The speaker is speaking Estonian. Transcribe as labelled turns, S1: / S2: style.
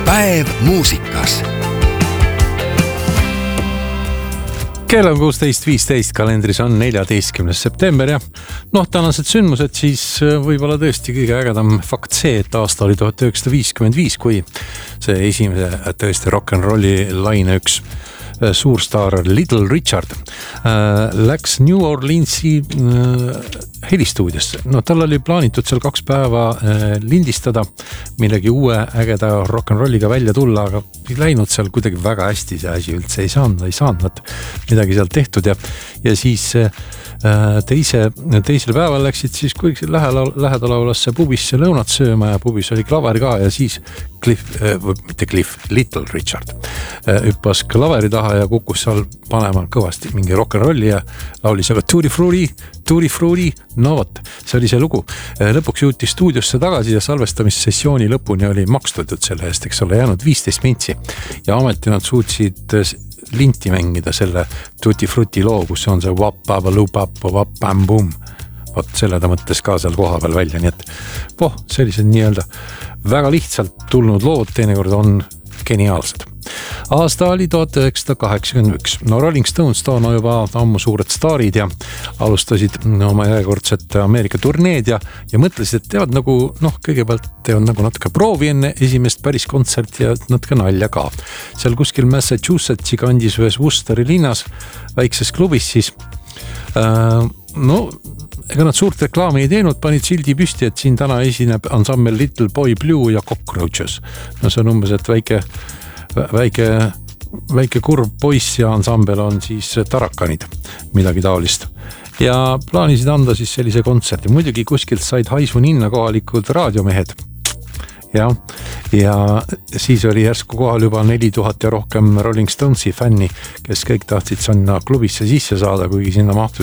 S1: Päev muusikas.
S2: Kell on 16.15, kalendris on 14. september ja tänased sündmused siis võib-olla tõesti kõige ägedam fakt see, et aasta oli 1955, kui see esimese tõesti rock'n'rolli laine üks suurstaar Little Richard läks New Orleansi helistuudiosse. Tal oli plaanitud seal 2 päeva lindistada, millegi uue ägeda rock'n'rolliga välja tulla, aga ei läinud seal kuidagi väga hästi, see asi üldse ei saanud midagi seal tehtud ja siis teisel päeval läksid siis kuigi lähedal olasse pubisse lõunat sööma ja pubis oli klaver ka ja siis Little Richard hüppas klaveri taha ja kukkus seal panema kõvasti mingi rock'n'rolli ja laulis aga Tutti Frutti, no vot, see oli see lugu. Lõpuks jõuti stuudiosse tagasi ja salvestamissessiooni lõpuni oli makstud selle eest, eks ole, jäänud 15 mintsi ja ameti nad suutsid linti mängida selle Tutti Frutti loo, kus on see wap-baba-lu-pap-o wap-bam-bum. Vot selle ta mõttes ka seal koha peal välja, nii et sellised nii-öelda väga lihtsalt tulnud lood teinekord on geniaalsed. Aasta oli 1981. Rolling Stones toona juba ammu suured staarid ja alustasid oma järjekordset Ameerika turneed ja mõtlesid, et teevad nagu, kõigepealt teevad nagu natuke proovi enne esimest päris kontserti ja natuke nalja ka. Seal kuskil Massachusettsi kandis ühes Worcesteri linnas väikses klubis siis ega nad suurt reklaami ei teinud, panid sildi püsti, et siin täna esineb ansambel Little Boy Blue ja Cockroaches. See on umbes, et väike kurv poiss ja ansambel on siis tarakanid, midagi taolist. Ja plaanisid anda siis sellise kontserti. Muidugi kuskilt said haisu ninna kohalikud raadiomehed. Ja siis oli järsku kohal juba 4000 ja rohkem Rolling Stonesi fänni, kes kõik tahtsid sinna klubisse sisse saada, kuigi sinna mahtus